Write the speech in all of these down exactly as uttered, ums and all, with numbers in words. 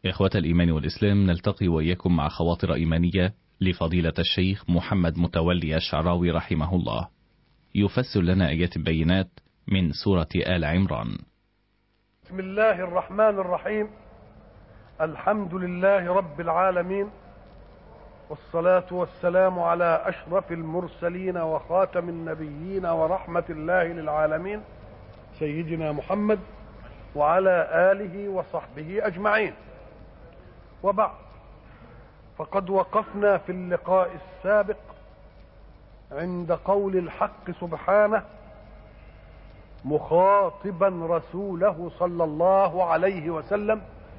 إخوة الإيمان والإسلام، نلتقي وإياكم مع خواطر إيمانية لفضيلة الشيخ محمد متولي الشعراوي رحمه الله، يفسر لنا آيات البينات من سورة آل عمران. بسم الله الرحمن الرحيم. الحمد لله رب العالمين، والصلاة والسلام على أشرف المرسلين وخاتم النبيين ورحمة الله للعالمين سيدنا محمد وعلى آله وصحبه أجمعين. وبعد، فقد وقفنا في اللقاء السابق عند قول الحق سبحانه مخاطبا رسوله صلى الله عليه وسلم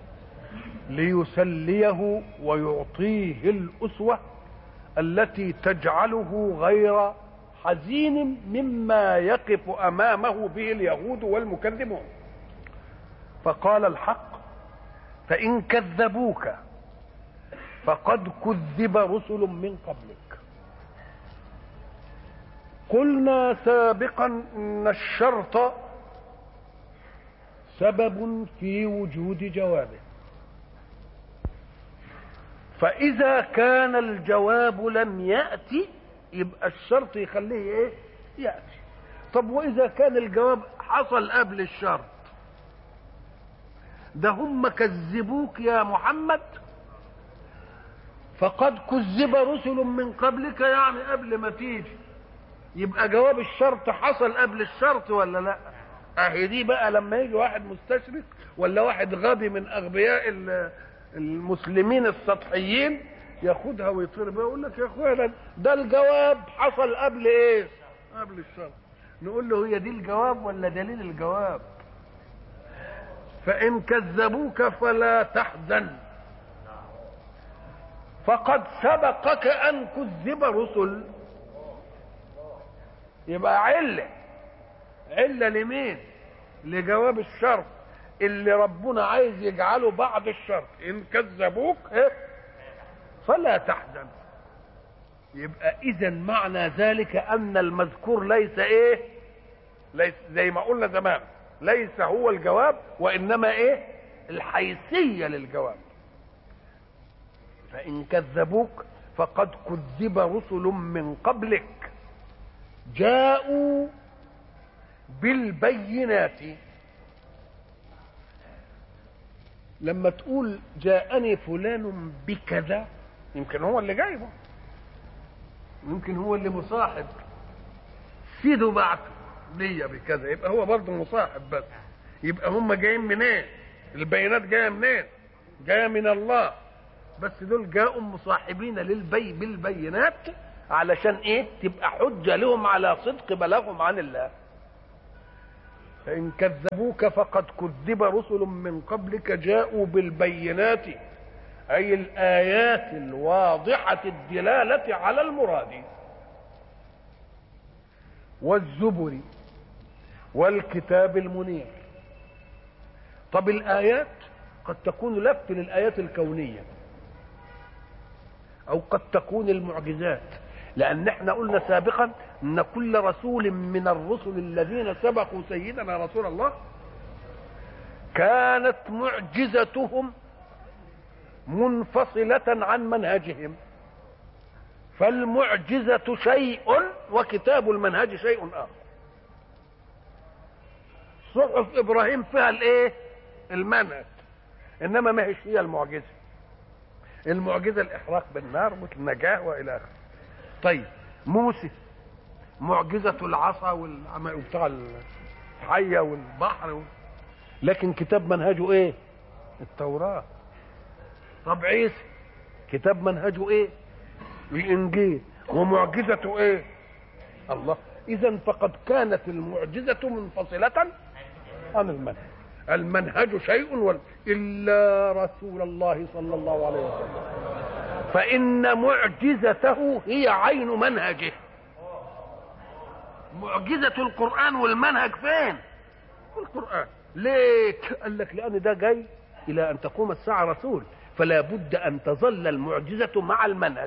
ليسليه ويعطيه الأسوة التي تجعله غير حزين مما يقف أمامه به اليهود والمكذبون. فقال الحق: فإن كذبوك فقد كذب رسل من قبلك. قلنا سابقا إن الشرط سبب في وجود جوابه، فإذا كان الجواب لم يأتي يبقى الشرط يخليه ايه؟ يأتي. طب وإذا كان الجواب حصل قبل الشرط؟ ده هم كذبوك يا محمد فقد كذب رسل من قبلك، يعني قبل ما تيجي، يبقى جواب الشرط حصل قبل الشرط ولا لا؟ اهي دي بقى لما يجي واحد مستشرق ولا واحد غبي من اغبياء المسلمين السطحيين ياخدها ويطير بها يقول لك يا اخوانا ده الجواب حصل قبل ايه؟ قبل الشرط. نقول له هي دي الجواب ولا دليل الجواب؟ فإن كذبوك فلا تحزن فقد سبقك أن كذب رسل. يبقى علة علة لمين؟ لجواب الشرط اللي ربنا عايز يجعله بعد الشرط. إن كذبوك فلا تحزن. يبقى إذا معنى ذلك أن المذكور ليس إيه؟ ليس زي ما قلنا زمان، ليس هو الجواب وإنما إيه؟ الحيثية للجواب. فإن كذبوك فقد كذب رسل من قبلك جاءوا بالبينات. لما تقول جاءني فلان بكذا يمكن هو اللي جايبه، يمكن هو اللي مصاحب، سيده بعته ليا بكذا، يبقى هو برضه مصاحب. بس يبقى هم جايين منين؟ البينات جايه منين؟ جايه من الله. بس دول جاءوا مصاحبين للبي بالبينات علشان ايه؟ تبقى حجه لهم على صدق بلاغهم عن الله. فإن كذبوك فقد كذب رسل من قبلك جاءوا بالبينات، أي الآيات الواضحة الدلالة على المراد، والزبر والكتاب المنير. طب الآيات قد تكون لفت للآيات الكونية أو قد تكون المعجزات، لأن احنا قلنا سابقا أن كل رسول من الرسل الذين سبقوا سيدنا رسول الله كانت معجزتهم منفصلة عن منهجهم. فالمعجزة شيء وكتاب المنهج شيء آخر. صحف إبراهيم فيها الايه؟ المنهج، إنما ما هيش هي المعجزة. المعجزة الإحراق بالنار والنجاة وإلى آخره. طيب موسى معجزة العصا وبتاع الحية والبحر و... لكن كتاب منهجه ايه؟ التوراة. طب عيسى كتاب منهجه ايه؟ الإنجيل. ومعجزته ايه؟ الله. إذن فقد كانت المعجزة منفصلة عن المنهج. المنهج شيء وال... إلا رسول الله صلى الله عليه وسلم فإن معجزته هي عين منهجه. معجزة القرآن والمنهج فين؟ في القرآن. ليه؟ قال لك لأن ده جاي إلى أن تقوم الساعة رسول، فلا بد أن تظل المعجزة مع المنهج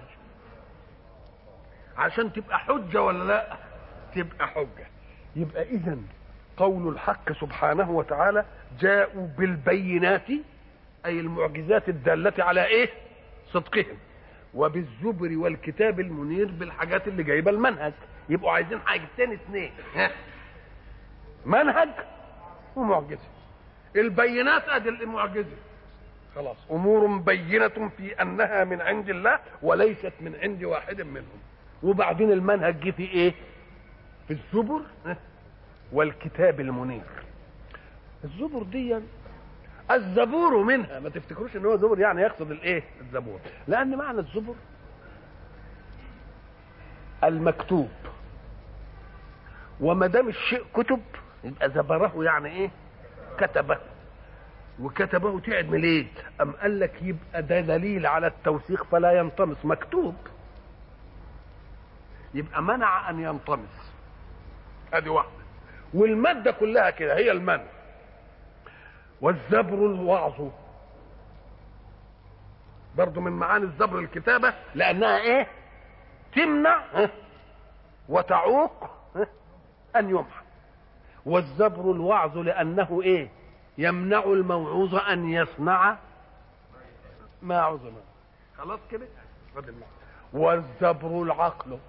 عشان تبقى حجة ولا لا؟ تبقى حجة. يبقى إذن قول الحق سبحانه وتعالى جاءوا بالبينات أي المعجزات الدالة على إيه؟ صدقهم. وبالزبر والكتاب المنير بالحاجات اللي جايبة المنهج. يبقوا عايزين حاجتين اثنين، منهج ومعجزة. البينات ادي المعجزة، خلاص امور بينة في انها من عند الله وليست من عند واحد منهم. وبعدين المنهج جه في ايه؟ في الزبر والكتاب المنير. الزبر دي الزبور منها، ما تفتكروش ان هو زبر يعني يقصد الايه؟ الزبور، لان معنى الزبر المكتوب، وما دام الشيء كتب يبقى زبره يعني ايه؟ كتبه. وكتبه تعمل ايه؟ ام قال لك يبقى ده دليل على التوثيق فلا ينطمس، مكتوب يبقى منع ان ينطمس. ادي واحده. والماده كلها كده هي المنع. والزبر الوعظ برضو من معاني الزبر الكتابه، لانها ايه؟ تمنع وتعوق ان يمحى. والزبر الوعظ لانه ايه؟ يمنع الموعوظ ان يصنع ما عظم. خلاص كده. والزبر العقل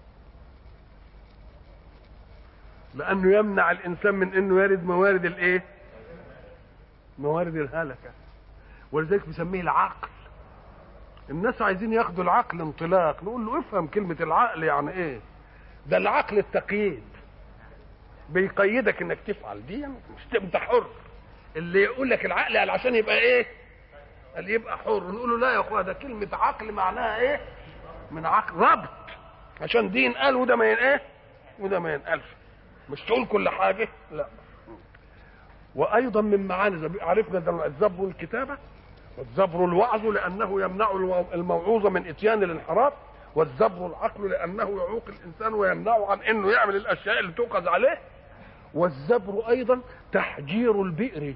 لانه يمنع الانسان من انه يرد موارد الايه؟ موارد الهلكه. ولذلك بيسميه العقل. الناس عايزين ياخدوا العقل انطلاق، نقول له افهم كلمه العقل يعني ايه؟ ده العقل التقييد، بيقيدك انك تفعل دي، مش انت حر. اللي يقول لك العقل قال عشان يبقى ايه؟ قال يبقى حر. نقول له لا يا اخويا، ده كلمه عقل معناها ايه؟ من عقل ربط، عشان دي ينقال وده ما ينقال وده ما ينقالش، مش تقول كل حاجه لا. وايضا من معاني عرفنا الزبر والكتابه. والزبر الوعظ لانه يمنع الموعوظ من اتيان الانحراف. والزبر العقل لانه يعوق الانسان ويمنعه عن انه يعمل الاشياء اللي توقظ عليه. والزبر ايضا تحجير البئر.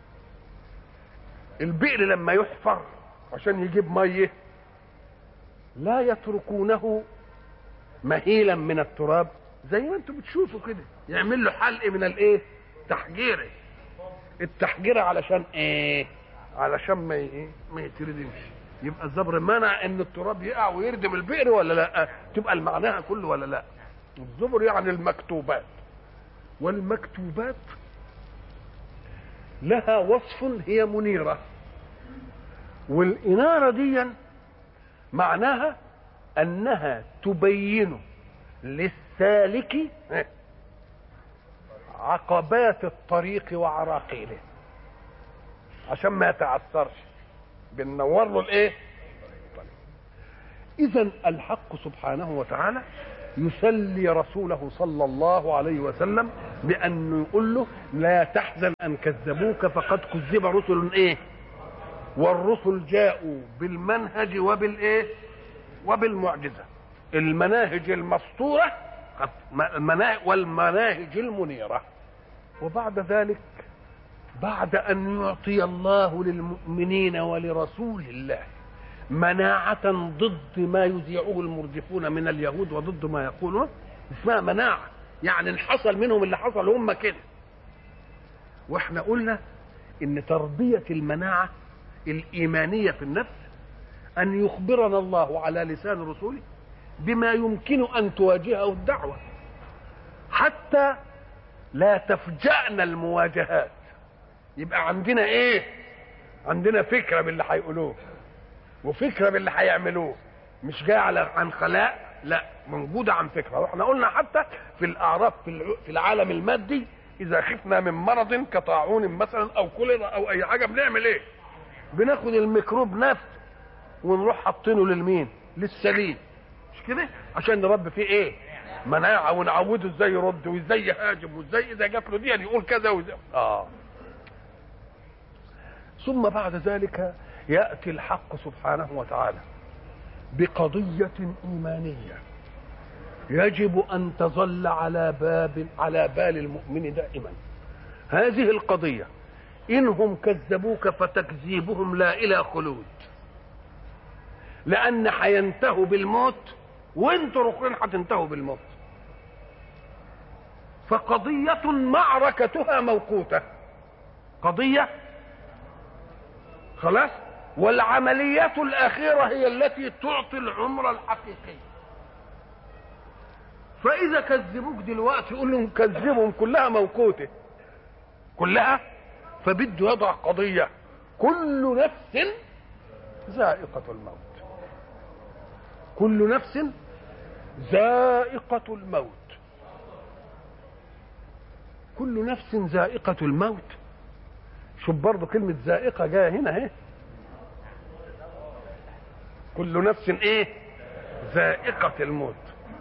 البئر لما يحفر عشان يجيب ميه لا يتركونه مهيلا من التراب زي ما انتم بتشوفوا كده، يعمل له حلق من الايه؟ تحجيره. التحجيره علشان ايه؟ علشان ما ايه؟ ما يتردمش. يبقى الزبر منع ان التراب يقع ويردم البئر ولا لا؟ تبقى المعناها كله ولا لا؟ الزبر يعني المكتوبات. والمكتوبات لها وصف هي منيرة. والإنارة دي معناها أنها تبين للسالك عقبات الطريق وعراقيله عشان ما يتعثرش، بننور له الايه؟ إذن الحق سبحانه وتعالى يسلي رسوله صلى الله عليه وسلم بأنه يقول له لا تحزن أن كذبوك فقد كذب رسل ايه؟ والرسل جاءوا بالمنهج وبالايه؟ وبالمعجزة. المناهج المسطورة والمناهج المنيرة. وبعد ذلك بعد أن يعطي الله للمؤمنين ولرسول الله مناعة ضد ما يذيعه المرجفون من اليهود وضد ما يقولون، اسمها مناعة، يعني ان حصل منهم اللي حصل هم كده. واحنا قلنا ان تربية المناعة الإيمانية في النفس أن يخبرنا الله على لسان رسوله بما يمكن أن تواجهه الدعوة حتى لا تفجأنا المواجهات. يبقى عندنا ايه؟ عندنا فكرة باللي هيقولوه وفكرة باللي هيعملوه، مش جاي على عن خلاء، لا، موجودة عن فكرة. واحنا قلنا حتى في الأعراف في العالم المادي إذا خفنا من مرض كطاعون مثلا أو كوليرا أو أي حاجة بنعمل إيه؟ بناخد الميكروب نفسه ونروح حاطينه للمين؟ للسليم، مش كده؟ عشان نربي فيه إيه؟ مناعة، ونعوده إزاي يرد وإزاي يهاجم وإزاي إذا جات له دي يقول كذا وإزاي. آه ثم بعد ذلك يأتي الحق سبحانه وتعالى بقضية إيمانية يجب أن تظل على باب على بال المؤمن دائما. هذه القضية إنهم كذبوك فتكذيبهم لا إلى خلود، لأن حينتهوا بالموت وانتوا ركن هتنتهوا بالموت. فقضية معركتها موقوتة، قضية خلاص. والعملية الأخيرة هي التي تعطي العمر الحقيقي. فإذا كذبوك دلوقتي يقول لهم كذبهم كلها موقوتة كلها، فبده يضع قضية كل نفس ذائقة الموت. كل نفس ذائقة الموت. كل نفس ذائقة الموت. شوف برضه كلمة ذائقة جاية هنا اهي. كل نفس ايه؟ ذائقة الموت.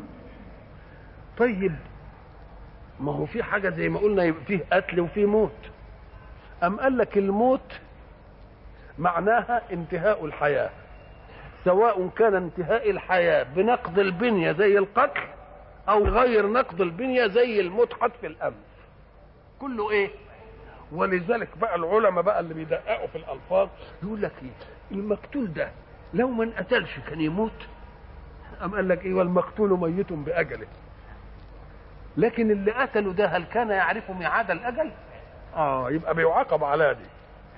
طيب ما هو في حاجة زي ما قلنا يبقى فيه قتل وفيه موت. أم قال لك الموت معناها انتهاء الحياة، سواء كان انتهاء الحياة بنقض البنية زي القتل أو غير نقض البنية زي الموت حتف الأنف، كله إيه؟ ولذلك بقى العلماء بقى اللي بيدققوا في الألفاظ يقول لك إيه؟ المقتول ده لو ما انقتلش كان يموت. أم قال لك إيه؟ والمقتول ميت بأجله. لكن اللي قتله ده هل كان يعرف ميعاد الأجل؟ آه يبقى بيعاقب على دي.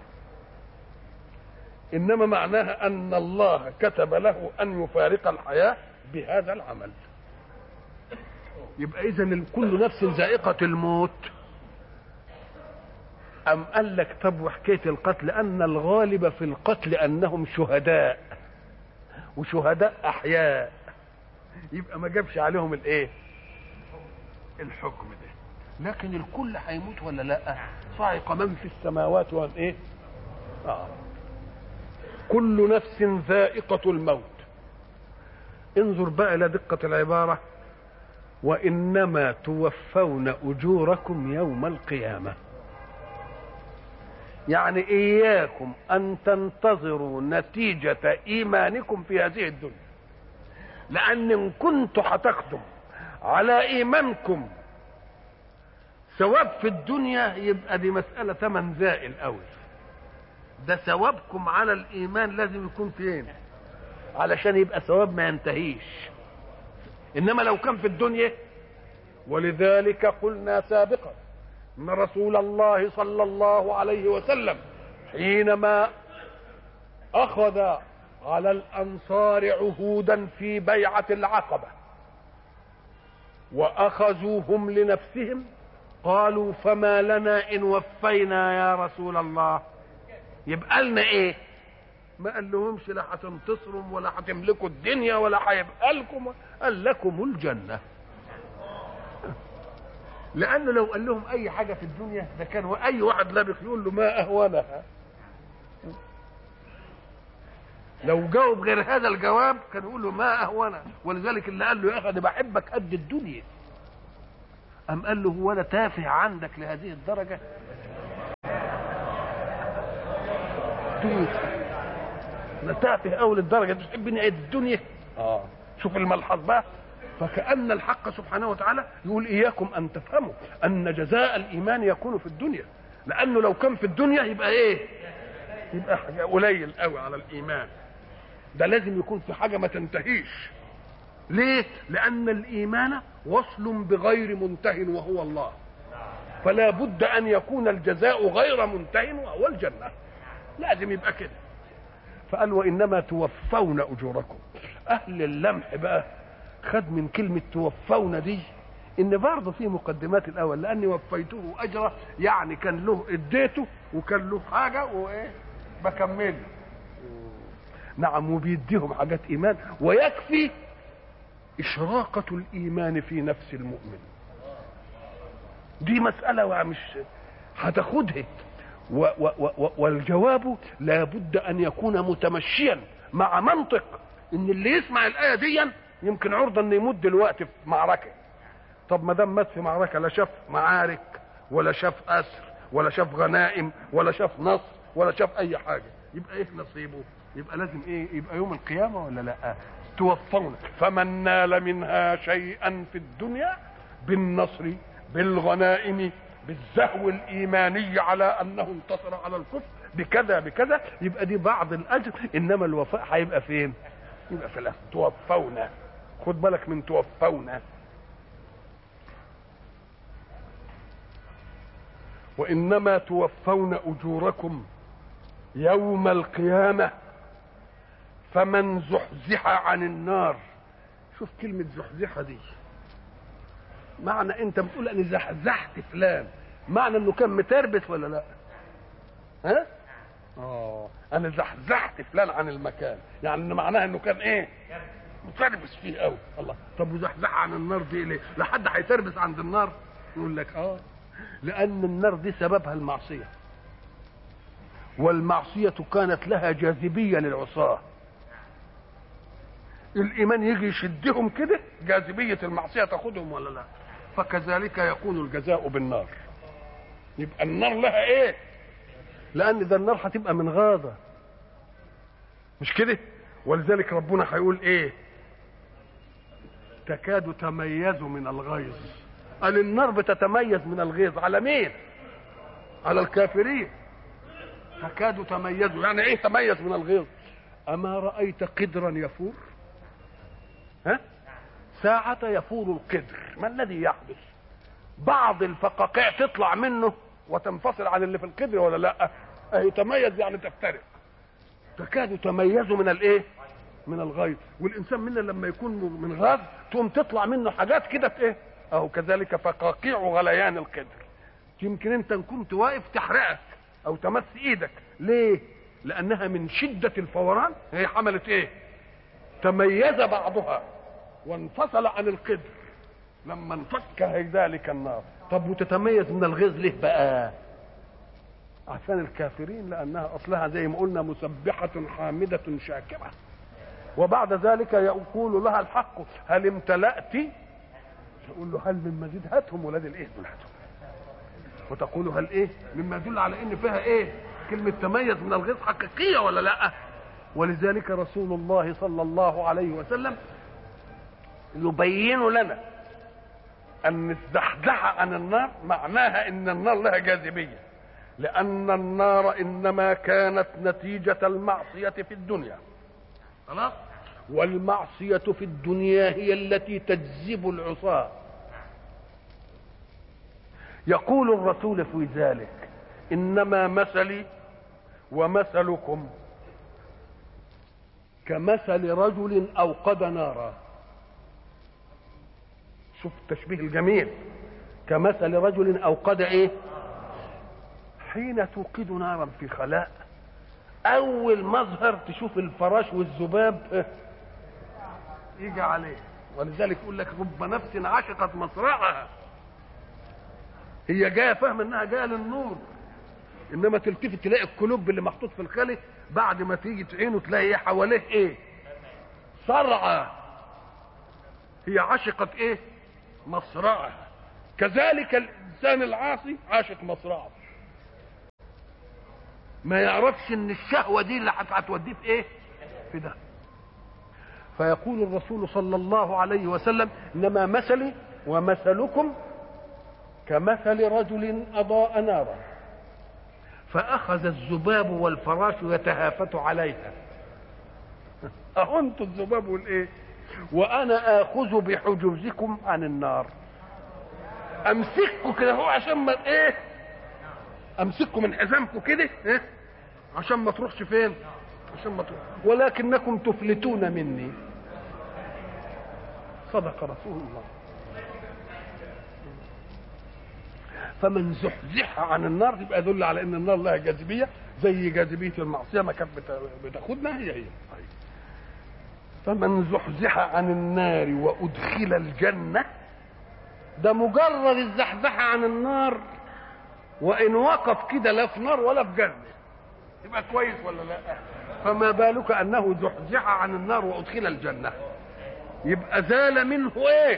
إنما معناها أن الله كتب له أن يفارق الحياة بهذا العمل. يبقى إذن كل نفس ذائقة الموت. أم قال لك طب وحكاية القتل أن الغالب في القتل أنهم شهداء، وشهداء أحياء، يبقى ما جابش عليهم الإيه؟ الحكم ده. لكن الكل هيموت ولا لا؟ صاعق من في السماوات والإيه؟ آه. كل نفس ذائقة الموت. انظر بقى إلى دقة العبارة: وإنما توفون أجوركم يوم القيامة. يعني إياكم أن تنتظروا نتيجة إيمانكم في هذه الدنيا، لأن إن كنتوا هتخدم على إيمانكم ثواب في الدنيا يبقى دي مسألة ثمن زائل قوي. ده ثوابكم على الإيمان لازم يكون فين؟ علشان يبقى ثواب ما ينتهيش. إنما لو كان في الدنيا، ولذلك قلنا سابقا ان رسول الله صلى الله عليه وسلم حينما اخذ على الانصار عهودا في بيعة العقبة واخذوهم لنفسهم قالوا فما لنا ان وفينا يا رسول الله. يبقى لنا ايه؟ ما قال لهمش لا هتنتصروا ولا هتملكوا الدنيا ولا هيبقى لكم، قال لكم الجنة. لأنه لو قال لهم أي حاجة في الدنيا ده كان أي واحد لابق يقول له ما أهونها. لو جاوب غير هذا الجواب كان يقول له ما أهونها. ولذلك اللي قال له يا أخي أنا بحبك قد الدنيا، أم قال له هو أنا تافه عندك لهذه الدرجة؟ أنا تافه أول الدرجة تحبني قد الدنيا؟ آه شوف الملحظ بقى. فكأن الحق سبحانه وتعالى يقول إياكم أن تفهموا أن جزاء الإيمان يكون في الدنيا، لأنه لو كان في الدنيا يبقى إيه؟ يبقى حاجة قليل قوي على الإيمان. ده لازم يكون في حاجة ما تنتهيش. ليه؟ لأن الإيمان وصل بغير منتهٍ وهو الله، فلا بد أن يكون الجزاء غير منتهٍ وهو الجنة. لازم يبقى كده. فقال وإنما توفون أجوركم. أهل اللمح بقى خد من كلمة توفون دي ان برضه في مقدمات الاول، لاني وفيته اجره يعني كان له اديته وكان له حاجه وايه بكمله. نعم وبيديهم حاجات ايمان، ويكفي اشراقه الايمان في نفس المؤمن. دي مساله مش هتاخدها، والجواب لابد ان يكون متمشيا مع منطق ان اللي يسمع الايه دي يمكن عرضه انه يموت دلوقتي في معركه. طب ما دام مات في معركه لا شاف معارك ولا شاف اسر ولا شاف غنائم ولا شاف نصر ولا شاف اي حاجه، يبقى ايه نصيبه؟ يبقى لازم ايه؟ يبقى يوم القيامه ولا لا؟ توفون فمن نال منها شيئا في الدنيا بالنصر بالغنائم بالزهو الايماني على انه انتصر على الكفر بكذا بكذا، يبقى دي بعض الاجر. انما الوفاء هيبقى فين؟ يبقى في الاخر. توفون، خد بالك من توفون. وانما توفون اجوركم يوم القيامة فمن زحزح عن النار. شوف كلمة زحزحة دي، معنى انت بتقول اني زحزحت فلان، معنى انه كان متربس ولا لا؟ ها؟ اه انا زحزحت فلان عن المكان، يعني ان معناها انه كان ايه؟ متربس فيه قوي. الله، طب وزحزح عن النار دي ليه؟ لا حد هيتربس عند النار؟ يقول لك اه لان النار دي سببها المعصية، والمعصية كانت لها جاذبية للعصاة. الايمان يجي يشدهم كده، جاذبية المعصية تاخدهم ولا لا؟ فكذلك يكون الجزاء بالنار. يبقى النار لها ايه؟ لان ده النار هتبقى من غاضة، مش كده؟ ولذلك ربنا هيقول ايه؟ تكاد تميز من الغيظ. قال النار بتتميز من الغيظ على مين؟ على الكافرين. تكاد تميز، يعني ايه تميز من الغيظ؟ اما رأيت قدرا يفور؟ ها؟ ساعة يفور القدر ما الذي يحدث؟ بعض الفقاقيع تطلع منه وتنفصل عن اللي في القدر ولا لا؟ اهي تميز يعني تفترق. تكاد تميز من الايه؟ من الغيظ. والانسان منا لما يكون من غاز تقوم تطلع منه حاجات كده في ايه؟ اهو كذلك فقاقيع غليان القدر. يمكن انت ان كنت واقف تحرقك او تمس ايدك. ليه؟ لانها من شدة الفوران هي حملت ايه؟ تميز بعضها وانفصل عن القدر لما انفك ذلك النار. طب وتتميز من الغيظ ليه بقى؟ عشان الكافرين، لانها اصلها زي ما قلنا مسبحة حامدة شاكرة. وبعد ذلك يقول لها الحق هل امتلأت؟ تقول له هل من مزيد؟ هاتهم ولاد الايه دول، هاتهم. وتقول هل ايه؟ مما يدل على ان فيها ايه؟ كلمة تميز من الغيظ حقيقية ولا لا؟ ولذلك رسول الله صلى الله عليه وسلم يبين لنا ان الزحزحة عن النار معناها ان النار لها جاذبية، لان النار انما كانت نتيجة المعصية في الدنيا. خلاص؟ والمعصية في الدنيا هي التي تجذب العصاة. يقول الرسول في ذلك انما مثلي ومثلكم كمثل رجل اوقد نارا. شوف التشبيه الجميل، كمثل رجل اوقد ايه؟ حين توقد نارا في خلاء، اول مظهر تشوف الفراش والذباب يجي عليه. ولذلك يقول لك رب نفس عشقت مصرعها. هي جايه فاهمه انها جايه للنور، انما تلتفت تلاقي الكلوب اللي محطوط في الخلي بعد ما تيجي تعينه تلاقي ايه حواليه؟ ايه؟ صرعه. هي عشقت ايه؟ مصرعها. كذلك الانسان العاصي عاشق مصرعه، ما يعرفش ان الشهوه دي اللي هتوديه في ايه؟ في ده. فيقول الرسول صلى الله عليه وسلم انما مثلي ومثلكم كمثل رجل اضاء نارا فاخذ الذباب والفراش يتهافت عليها. اهو انتوا الذباب والايه؟ وانا اخذ بحجوزكم عن النار. امسككم كده هو عشان ما ايه؟ امسككم من حزامكم كده ايه؟ عشان ما تروحش فين؟ عشان ما تروح. ولكنكم تفلتون مني. صدق رسول الله. فمن زحزح عن النار يبقى يدل على ان النار لها جاذبيه زي جاذبيه المعصيه ما كانت بتاخدنا هي هي. فمن زحزح عن النار وادخل الجنه، ده مجرد الزحزحه عن النار، وان وقف كده لا في نار ولا في جنه يبقى كويس ولا لا؟ فما بالك انه زحزح عن النار وادخل الجنه، يبقى زال منه ايه؟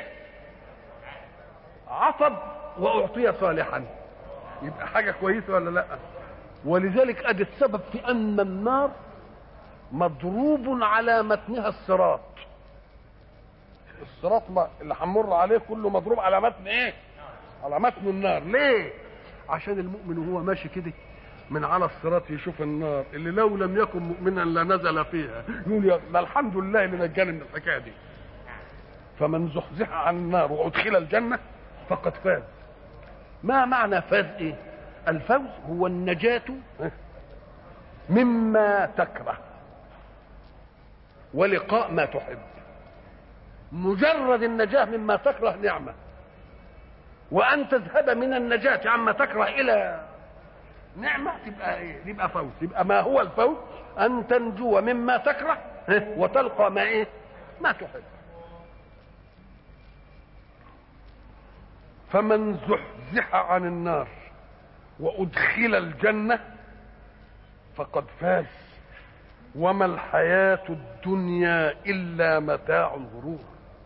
عصب واعطي صالحا، يبقى حاجه كويسه ولا لا؟ ولذلك ادي السبب في ان النار مضروب على متنها الصراط. الصراط اللي هنمر عليه كله مضروب على متن ايه؟ على متن النار. ليه؟ عشان المؤمن وهو ماشي كده من على الصراط يشوف النار اللي لو لم يكن مؤمنا لنزل فيها، يقول يا ده الحمد لله اللي نجاني من الحكايه دي. فمن زحزح عن النار وادخل الجنه فقد فاز. ما معنى فاز ايه؟ الفوز هو النجاة مما تكره ولقاء ما تحب. مجرد النجاة مما تكره نعمة، وأن تذهب من النجاة عما تكره إلى نعمة تبقى إيه؟ يبقى فوز. يبقى ما هو الفوز؟ أن تنجو مما تكره وتلقى ما إيه؟ ما تحب. فمن زحزح عن النار وأدخل الجنة فقد فاز، وما الحياة الدنيا إلا متاع الغرور.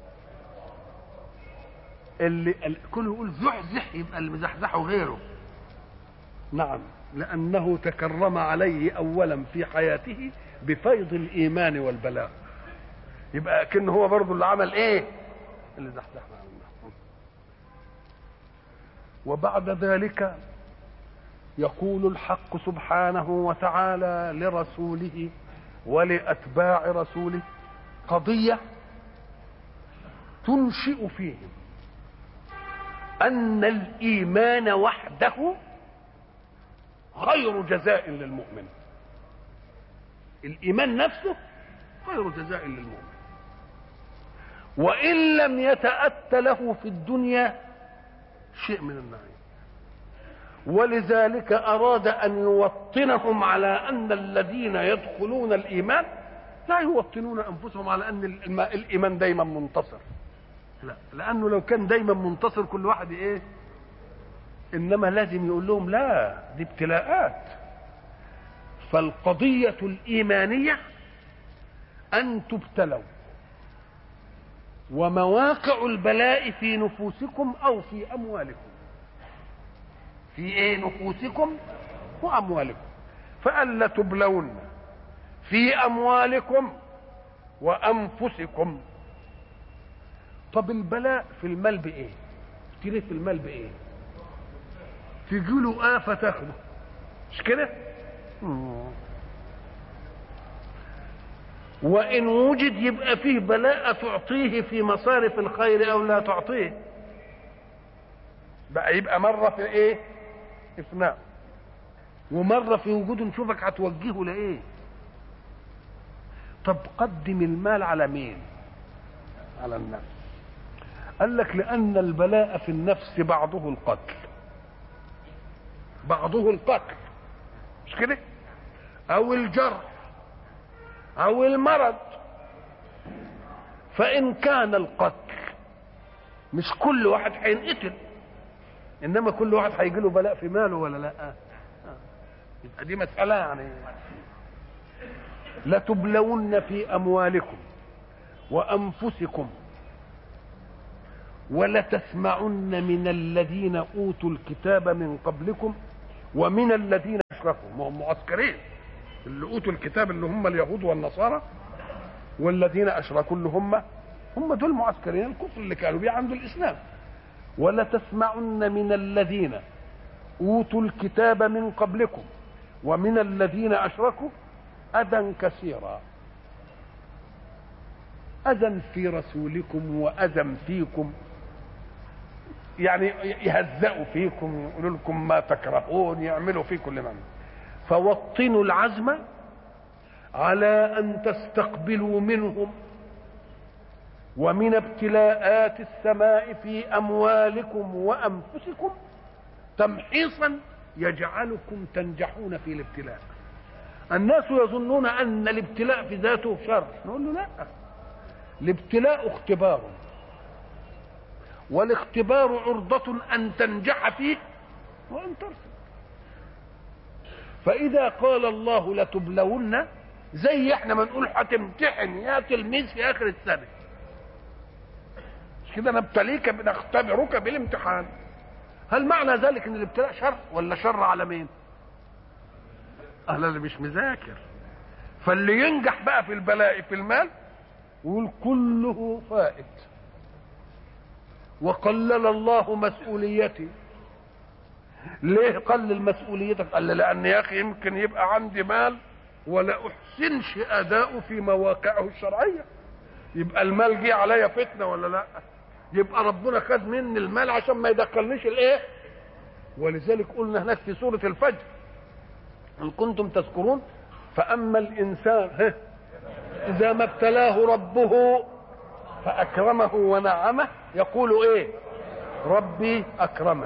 اللي كله يقول زحزح يبقى اللي مزحزحه غيره. نعم، لأنه تكرم عليه أولا في حياته بفيض الإيمان والبلاء، يبقى كأن هو برضو اللي عمل إيه؟ اللي زحزحنا عن النار. وبعد ذلك يقول الحق سبحانه وتعالى لرسوله ولأتباع رسوله قضية تنشئ فيهم أن الإيمان وحده غير جزاء للمؤمن. الإيمان نفسه غير جزاء للمؤمن، وإن لم يتأت له في الدنيا شيء من النعيم. ولذلك أراد أن يوطنهم على أن الذين يدخلون الإيمان لا يوطنون أنفسهم على أن الإيمان دايما منتصر، لا، لأنه لو كان دايما منتصر كل واحد إيه؟ إنما لازم يقول لهم لا، دي ابتلاءات. فالقضية الإيمانية أن تبتلوا، ومواقع البلاء في نفوسكم أو في أموالكم. في ايه؟ نفوسكم واموالكم. فألا تبلون في اموالكم وانفسكم. طب البلاء في المال بايه؟ تيجي في المال بايه؟ تيجي له آفة تاخده، مش كده؟ وإن وجد يبقى فيه بلاء تعطيه في مصارف الخير أو لا تعطيه. بقى يبقى مرة في ايه؟ إفناء، ومرة في وجود نشوفك هتوجهه لإيه. طب قدم المال على مين؟ على النفس. قال لك لأن البلاء في النفس بعضه القتل، بعضه القتل، مش كده؟ أو الجرح أو المرض. فإن كان القتل مش كل واحد هينقتل، انما كل واحد هيجي له بلاء في ماله ولا لا؟ يبقى دي مساله يعني. لتبلون في اموالكم وانفسكم ولتسمعن من الذين اوتوا الكتاب من قبلكم ومن الذين اشركوا. ما هم معسكرين، اللي اوتوا الكتاب اللي هم اليهود والنصارى، والذين اشركوا اللي هم هم دول معسكرين الكفر اللي كانوا بيعندوا الاسلام. ولتسمعن من الذين اوتوا الكتاب من قبلكم ومن الذين اشركوا اذى كثيرا. اذى في رسولكم واذى فيكم، يعني يهزأوا فيكم، يقولوا لكم ما تكرهون، يعملوا فيكم لمن. فوطنوا العزم على ان تستقبلوا منهم ومن ابتلاءات السماء في أموالكم وأنفسكم تمحيصا يجعلكم تنجحون في الابتلاء. الناس يظنون أن الابتلاء في ذاته شر، نقول له لا، الابتلاء اختبار، والاختبار عرضة أن تنجح فيه وأن ترسل. فإذا قال الله لتبلون، زي احنا ما نقول هتمتحن يا تلميذ في آخر السنة، كده نبتليك بنختبرك بالامتحان. هل معنى ذلك ان الابتلاء شر ولا شر على مين؟ اهل اللي مش مذاكر. فاللي ينجح بقى في البلاء في المال يقول كله فائت. وقلل الله مسؤوليتي. ليه قلل مسؤوليتك؟ قال لان يا اخي يمكن يبقى عندي مال ولا احسنش اداؤه في مواقعه الشرعيه، يبقى المال جه عليا فتنه ولا لا؟ يبقى ربنا خد مني المال عشان ما يدخلنيش الايه. ولذلك قلنا هناك في سوره الفجر ان كنتم تذكرون فأما الإنسان إذا ما ابتلاه ربه فأكرمه ونعمه يقول إيه؟ ربي أكرمن.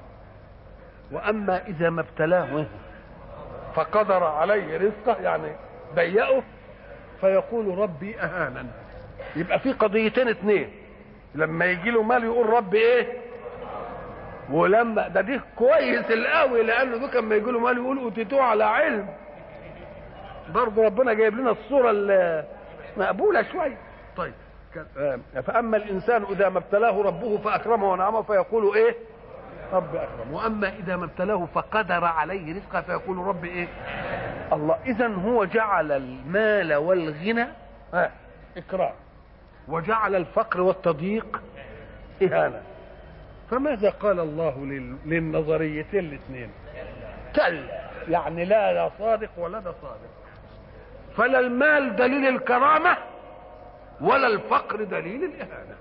وأما إذا ما ابتلاه فقدر عليه رزقه يعني ضيقه فيقول ربي أهانن. يبقى في قضيتين اتنين، لما يجي له مال يقول ربي ايه، ولما ده دي كويس القوي لانه ده كان ما يجي له مال يقول اوتيتوه على علم. برضه ربنا جايب لنا الصوره المقبوله شويه. طيب فاما الانسان اذا ما ابتلاه ربه فاكرمه ونعمه فيقول ايه؟ رب اكرم. واما اذا ما ابتلاه فقدر عليه رزقه فيقول رب ايه؟ الله. اذا هو جعل المال والغنى ها اكرام، وجعل الفقر والتضييق اهانه. فماذا قال الله للنظريتين الاثنين؟ كلا، يعني لا لا صادق ولا ده صادق. فلا المال دليل الكرامه ولا الفقر دليل الاهانه.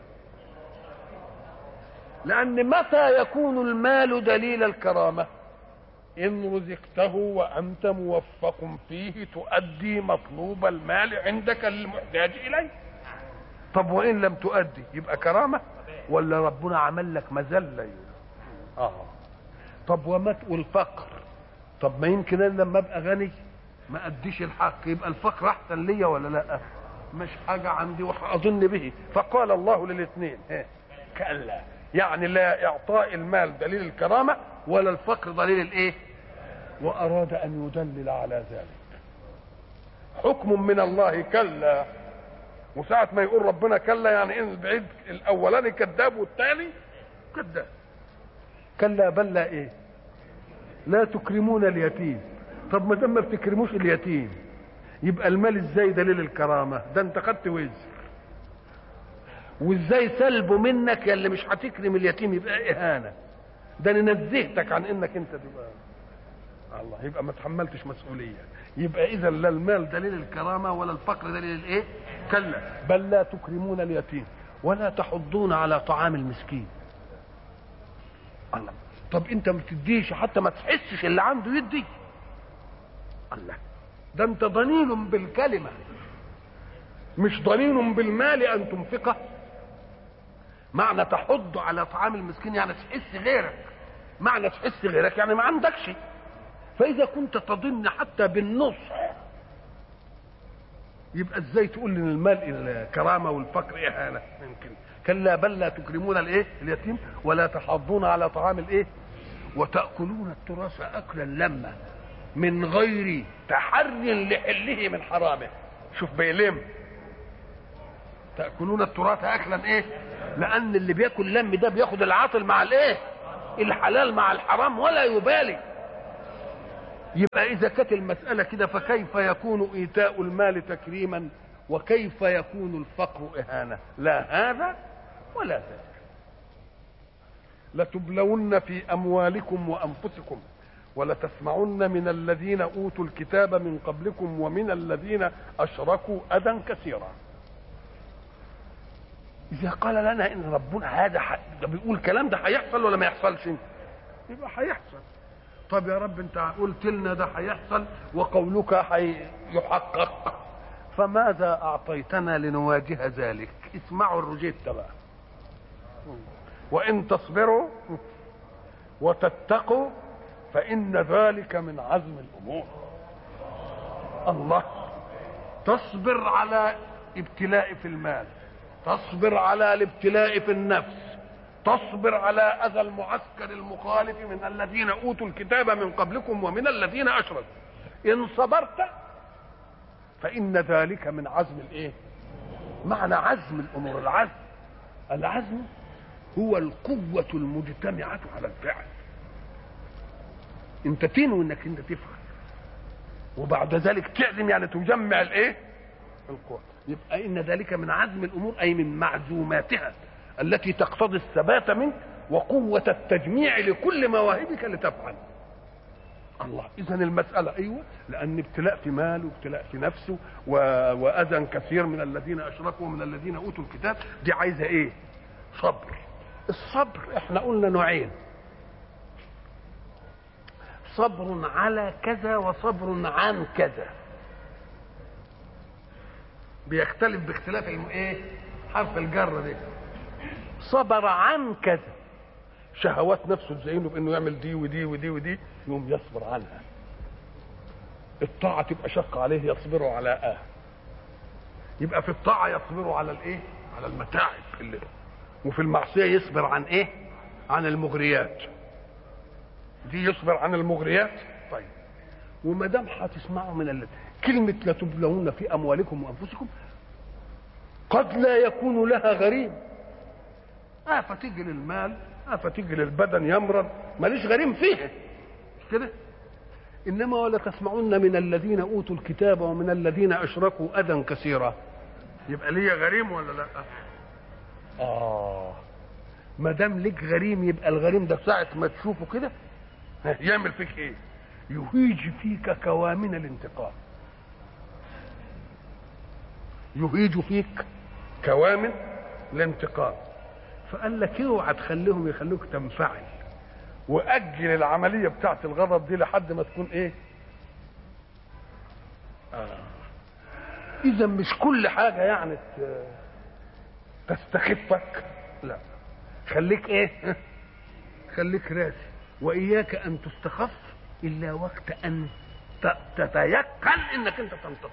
لان متى يكون المال دليل الكرامه؟ ان رزقته وانت موفق فيه تؤدي مطلوب المال عندك للمحتاج اليه. طب وان لم تؤدي يبقى كرامه ولا ربنا عمل لك مذله؟ اه. طب وما تقول فقر؟ طب ما يمكن انا لما ابقى غني ما اديش الحق، يبقى الفقر احسن ليا ولا لا؟ مش حاجه عندي واظن به. فقال الله للاثنين كلا، يعني لا اعطاء المال دليل الكرامه ولا الفقر دليل الايه؟ واراد ان يدلل على ذلك. حكم من الله كلا. وساعة ما يقول ربنا كلا يعني ان البعيد الاولاني كذاب والثاني كذاب. كلا بل لا ايه؟ لا تكرمون اليتيم. طب ما دام ما بتكرموش اليتيم يبقى المال ازاي دليل الكرامه؟ ده انت خدت وزر. وازاي سلبه منك يا اللي مش هتكرم اليتيم يبقى اهانه؟ ده انا نزهتك عن انك انت تبقى الله، يبقى ما تحملتش مسؤوليه. يبقى اذا لا المال دليل الكرامه ولا الفقر دليل الايه؟ كلا بل لا تكرمون اليتيم ولا تحضون على طعام المسكين. الله. طب انت ما بتديش حتى ما تحسش اللي عنده يدي؟ الله. ده انت ضنين بالكلمه مش ضنين بالمال ان تنفقه. معنى تحض على طعام المسكين يعني تحس غيرك. معنى تحس غيرك يعني ما عندكش. فاذا كنت تضن حتى بالنصح يبقى ازاي تقول ان المال الكرامه والفقر اهانه؟ يمكن. كلا بل لا تكرمون الايه؟ اليتيم ولا تحضون على طعام الايه؟ وتاكلون التراث اكلا لما من غير تحري لحله من حرامه. شوف بيلم تاكلون التراث اكلا ايه؟ لان اللي بياكل لم ده بياخد العاطل مع الايه؟ الحلال مع الحرام ولا يبالي. يبقى اذا كانت المساله كده فكيف يكون ايتاء المال تكريما وكيف يكون الفقر اهانه؟ لا هذا ولا ذاك. لتبلون في اموالكم وانفسكم ولتسمعن من الذين اوتوا الكتاب من قبلكم ومن الذين اشركوا اذى كثيرا. اذا قال لنا ان ربنا هذا ح... ده بيقول الكلام ده هيحصل ولا ما يحصلش؟ يبقى هيحصل. طب يا رب انت قلت لنا ده هيحصل وقولك هيحقق، فماذا اعطيتنا لنواجه ذلك؟ اسمعوا الرجيت بقى. وان تصبروا وتتقوا فان ذلك من عزم الامور. الله. تصبر على ابتلاء في المال، تصبر على الابتلاء في النفس، تصبر على اذى المعسكر المخالف من الذين اوتوا الكتاب من قبلكم ومن الذين اشركوا. ان صبرت فان ذلك من عزم الايه؟ معنى عزم الامور. العزم العزم هو القوة المجتمعة على الفعل. انت تنوي انك انت تفعل وبعد ذلك تعزم يعني تجمع الايه؟ القوة. يبقى ان ذلك من عزم الامور اي من معزوماتها التي تقتضي الثبات منك وقوة التجميع لكل مواهبك لتفعل. الله. اذا المسألة ايوه، لان ابتلاء في مال وابتلاء في نفسه واذى كثير من الذين اشركوا ومن الذين اوتوا الكتاب دي عايزة ايه؟ صبر. الصبر احنا قلنا نوعين، صبر على كذا وصبر عن كذا. بيختلف باختلاف الم... ايه حرف الجر دي. صبر عن كذا، شهوات نفسه تزينه بانه يعمل دي ودي ودي ودي يقوم يصبر عنها. الطاعه تبقى شق عليه يصبر على اه يبقى في الطاعه يصبر على الايه على المتاعب اللي وفي المعصيه يصبر عن ايه عن المغريات دي، يصبر عن المغريات. طيب وما دام هتسمعوا من ال... كلمه لتبلون في اموالكم وانفسكم قد لا يكون لها غريم. آفة تيجي للمال، آفة تيجي للبدن يمرض، ماليش غريم فيها مش كده. انما ولا تسمعون من الذين اوتوا الكتاب ومن الذين اشركوا اذى كثيرا. يبقى ليا غريم ولا لا؟ اه ما دام ليك غريم يبقى الغريم ده ساعه ما تشوفه كده يعمل فيك ايه؟ يهيج فيك كوامن الانتقام. يهيج فيك كوامن الانتقام. فقال لك اوعى تخليهم يخلوك تنفعل، واجل العمليه بتاعت الغضب دي لحد ما تكون ايه؟ آه. اذا مش كل حاجه يعني تستخفك، لا خليك ايه؟ خليك راسي. واياك ان تستخف الا وقت ان تتيقن انك انت تنتصر.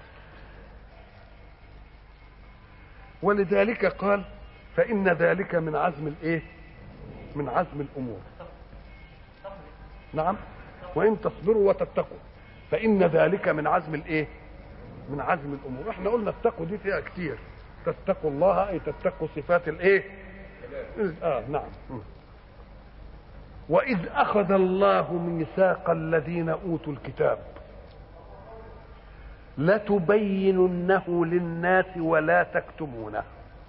ولذلك قال فإن ذلك من عزم الايه؟ من عزم الامور. نعم وان تصبروا وتتقوا فإن ذلك من عزم الايه؟ من عزم الامور. احنا قلنا اتقوا دي فيها كتير. تتقوا الله اي تتقوا صفات الايه؟ اه نعم. واذ اخذ الله ميثاق الذين اوتوا الكتاب لتبيننه للناس ولا تكتمونه.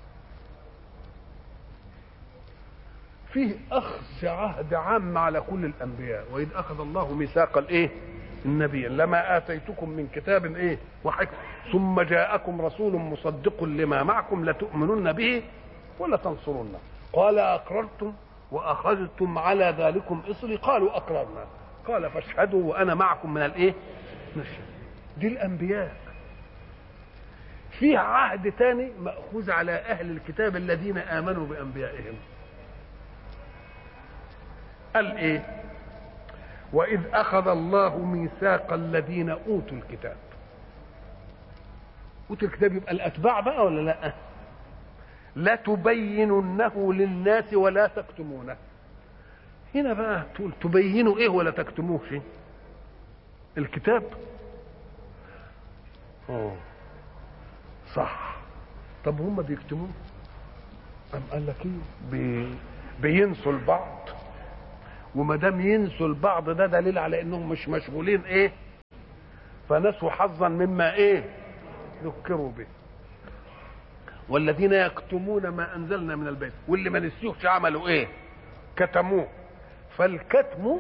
فيه اخذ عهد عام على كل الانبياء. واذ اخذ الله ميثاق الايه؟ النبي لما اتيتكم من كتاب ايه وحكمه ثم جاءكم رسول مصدق لما معكم لتؤمنن به ولا تنصرنه قال اقررتم واخذتم على ذلكم اصري قالوا اقررنا قال فاشهدوا وانا معكم من الايه؟ دي الانبياء. فيه عهد تاني ماخوذ على اهل الكتاب الذين امنوا بانبيائهم. قال ايه؟ واذ اخذ الله ميثاق الذين اوتوا الكتاب. اوتوا الكتاب يبقى الاتباع بقى ولا لا؟ لا تبيننه للناس ولا تكتمونه. هنا بقى تقول تبينوا ايه ولا تكتموه؟ شيء الكتاب. اوه صح. طب هم بيكتموه؟ أم قال لك ايه؟ بي بينسوا البعض. وما دام ينسوا البعض ده دليل على انهم مش مشغولين ايه؟ فنسوا حظا مما ايه؟ ذكروا به. والذين يكتمون ما انزلنا من البيت. واللي ما نسيوش عملوا ايه؟ كتموه. فالكتم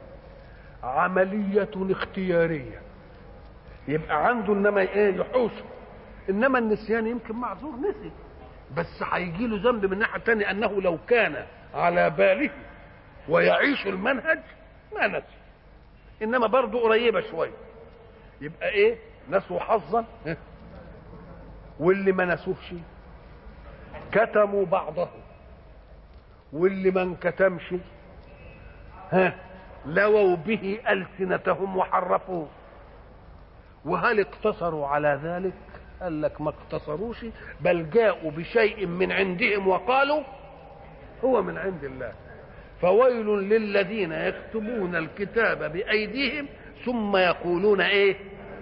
عملية اختيارية. يبقى عنده انما ايه؟ يحوش. انما النسيان يمكن معذور نسي بس هيجي له ذنب من الناحية الثانية انه لو كان على باله ويعيش المنهج ما نسي. انما برضه قريبة شوية. يبقى ايه؟ نسوا حظا واللي ما نسوش كتموا بعضه واللي ما انكتمش ها لووا به ألسنتهم وحرفوه. وهل اقتصروا على ذلك؟ قال لك ما اقتصروش بل جاءوا بشيء من عندهم وقالوا هو من عند الله. فويل للذين يكتبون الكتاب بأيديهم ثم يقولون ايه؟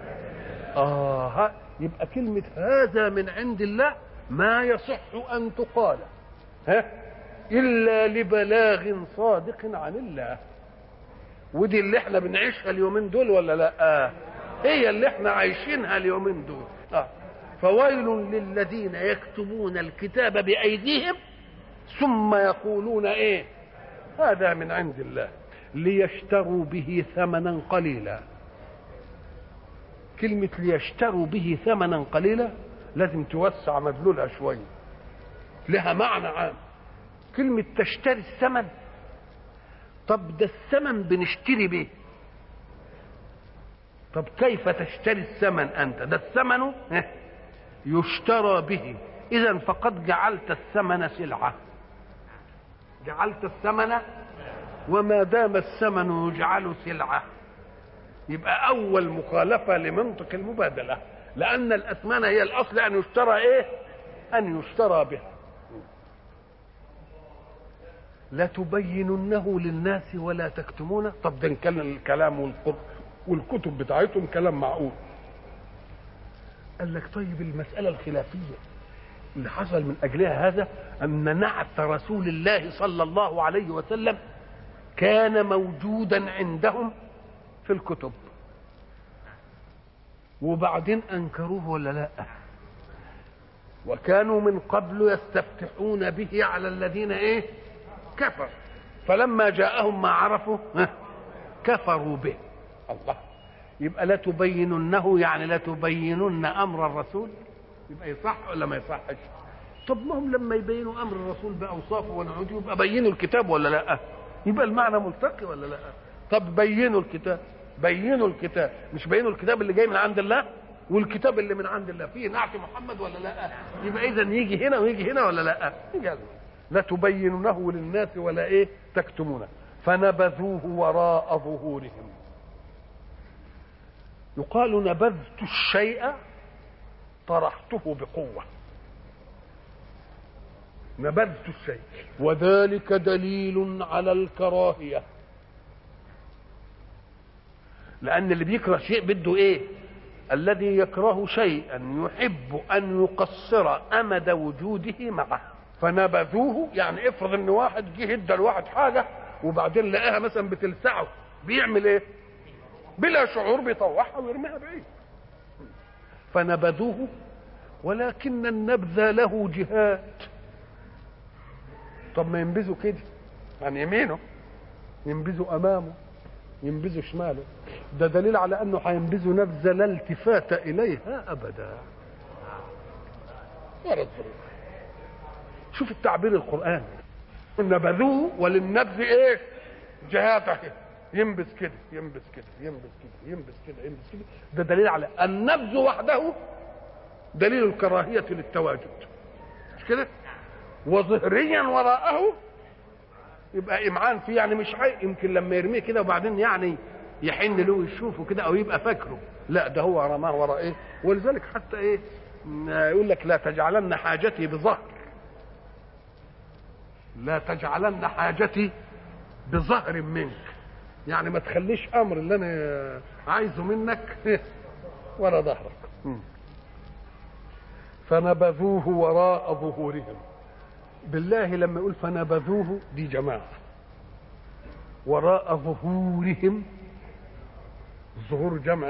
آه يبقى كلمة هذا من عند الله ما يصح أن تقال ها إلا لبلاغ صادق عن الله. ودي اللي احنا بنعيشها اليومين دول ولا لا؟ آه. هي اللي احنا عايشينها اليومين دول. آه. فويل للذين يكتبون الكتاب بأيديهم ثم يقولون ايه؟ هذا من عند الله ليشتروا به ثمنا قليلا. كلمة ليشتروا به ثمنا قليلا لازم توسع مدلولها شوية، لها معنى عام. كلمة تشتري الثمن، طب ده الثمن بنشتري به، طب كيف تشتري الثمن أنت؟ ده الثمن يشترى به، إذن فقد جعلت الثمن سلعة، جعلت الثمن، وما دام الثمن يجعل سلعة يبقى أول مخالفة لمنطق المبادلة، لأن الأثمان هي الأصل أن يشترى إيه؟ أن يشترى به. لتبيننه للناس ولا تكتمونه. طب ده كان الكلام والكتب بتاعتهم كلام معقول. قال لك طيب المسألة الخلافية اللي حصل من أجلها هذا أن نعت رسول الله صلى الله عليه وسلم كان موجودا عندهم في الكتب، وبعدين أنكروه ولا لا؟ وكانوا من قبل يستفتحون به على الذين إيه؟ كفر، فلما جاءهم ما عرفوا كفروا به. الله، يبقى لا تبيننه يعني لا تبينن أمر الرسول، يبقى يصح ولا ما يصحش؟ طب ما هم لما يبينوا أمر الرسول بأوصافه ونعوده يبقى بينوا الكتاب ولا لا؟ يبقى المعنى ملتقي ولا لا؟ طب بينوا الكتاب، بينوا الكتاب، مش بينوا الكتاب اللي جاي من عند الله والكتاب اللي من عند الله فيه نعت محمد ولا لا؟ يبقى إذا يجي هنا ويجي هنا ولا لا؟ يجي لا تبينونه للناس ولا ايه تكتمونه. فنبذوه وراء ظهورهم. يقال نبذت الشيء طرحته بقوة، نبذت الشيء، وذلك دليل على الكراهية، لأن اللي بيكره شيء بده ايه؟ الذي يكره شيئا يحب أن يقصر أمد وجوده معه. فنبذوه يعني افرض ان واحد جه ادى لواحد حاجه وبعدين لقاها مثلا بتلسعه، بيعمل ايه؟ بلا شعور بيطوعها ويرميها بعيد. فنبذوه، ولكن النبذ له جهات. طب ما ينبذوا كده عن يمينه، ينبذوا امامه، ينبذوا شماله، ده دليل على انه هينبذوا نبذه لا التفات اليها ابدا. يا رب شوف التعبير القرآن، نبذوه وللنبذ ايه؟ جهاته، ينبذ كده ينبذ كده ينبذ كده ينبذ كده ينبذ كده. ده دليل على النبذ وحده دليل الكراهية للتواجد، مش كده؟ وظهريا وراءه يبقى إمعان فيه، يعني مش حي يمكن لما يرميه كده وبعدين يعني يحن له ويشوفه كده أو يبقى فاكره، لا ده هو رماه وراء ايه؟ ولذلك حتى ايه يقول لك لا تجعلن حاجتي بظهر، لا تجعلن حاجتي بظهر منك، يعني ما تخليش امر اللي انا عايزه منك ولا ظهرك. فنبذوه وراء ظهورهم. بالله لما يقول فنبذوه دي جماعه، وراء ظهورهم، الظهور جمع